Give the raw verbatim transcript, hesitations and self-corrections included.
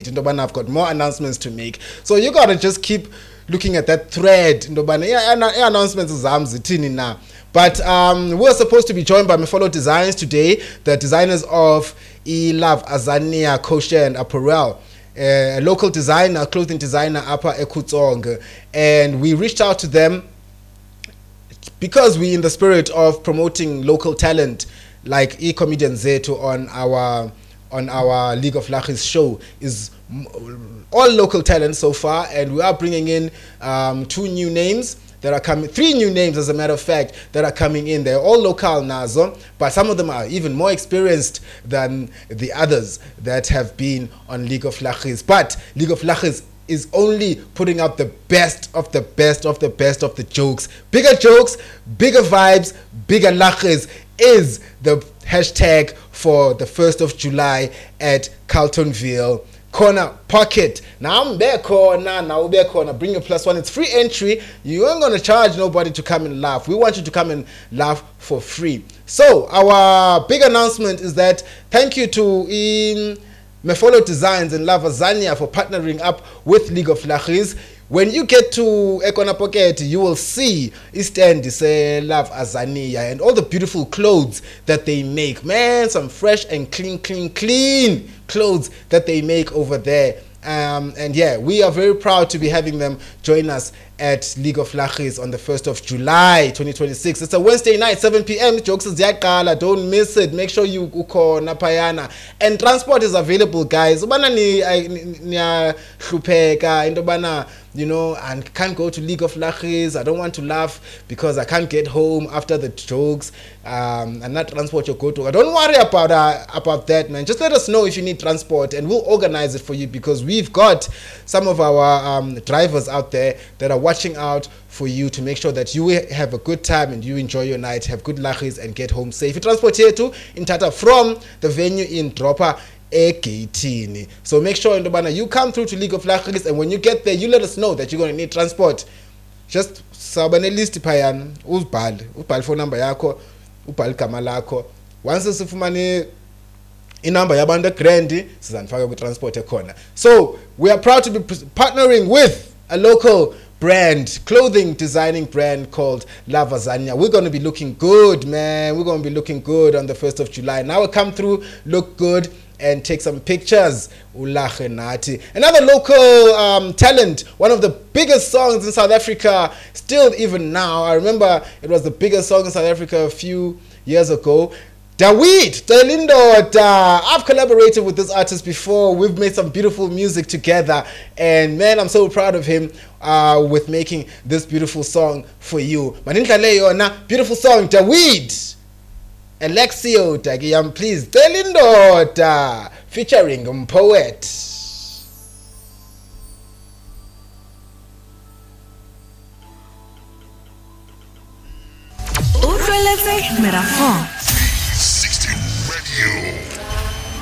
Ndobana, I've got more announcements to make. So you gotta just keep looking at that thread. Ndobana, yeah, announcements is zitini now. But um, we're supposed to be joined by Mefolo Designs today, the designers of E Love Azania Kosher and Apparel. Uh, a local designer, clothing designer, Apa Ekutsong, and we reached out to them because we, in the spirit of promoting local talent, like e-comedian Zeto on our on our League of Lachis show, is all local talent so far, and we are bringing in um, two new names that are coming, three new names as a matter of fact, that are coming in. They're all local Nazo, but some of them are even more experienced than the others that have been on League of Lachis. But League of Lachis is only putting up the best of the best of the best of the jokes. Bigger jokes, bigger vibes, bigger Lachis is the hashtag for the first of July at Carltonville Corner Pocket. Now I'm back corner, now back corner. Bring your plus one. It's free entry. You ain't gonna charge nobody to come and laugh. We want you to come and laugh for free. So our big announcement is that thank you to um, Mefolo Designs and Love Azania for partnering up with League of Lachis. When you get to Corner Pocket, you will see stand say Love Azania and all the beautiful clothes that they make. Man, some fresh and clean, clean, clean clothes that they make over there. Um, and yeah, we are very proud to be having them join us at League of Lachis on the first of July twenty twenty-six. It's a Wednesday night, seven p.m. Jokes is yakala. Don't miss it. Make sure you uko napayana. And transport is available, guys. Ubana ni ni hlupeka indobana, you know, and can't go to League of Lachis. I don't want to laugh because I can't get home after the jokes. Um, and not transport your go to. Don't worry about uh, about that, man. Just let us know if you need transport, and we'll organize it for you, because we've got some of our um, drivers out there that are watching out for you to make sure that you have a good time and you enjoy your night, have good lachis, and get home safe. You transport here too in Tata from the venue in Dropper eighteen. So make sure Ndobana, you come through to League of Lachis, and when you get there, you let us know that you're going to need transport. Just sabane list payan uzbhal ubhal phone number yakho, ubhal igama lakho. Once sifumane inamba yabantu grand sizanifaka ku transport ekhona. So we are proud to be partnering with a local brand, clothing designing brand called Love Azania. We're going to be looking good, man. We're going to be looking good on the first of July. Now we come through, look good, and take some pictures. Ulache nati. Another local um, talent, one of the biggest songs in South Africa, still even now. I remember it was the biggest song in South Africa a few years ago. Dawid Delindo, I've collaborated with this artist before. We've made some beautiful music together, and man, I'm so proud of him uh, with making this beautiful song for you. Maninka beautiful song, Dawid Alexio Dagiyam, please. Delindo, featuring um poet. Utlweletse Merafong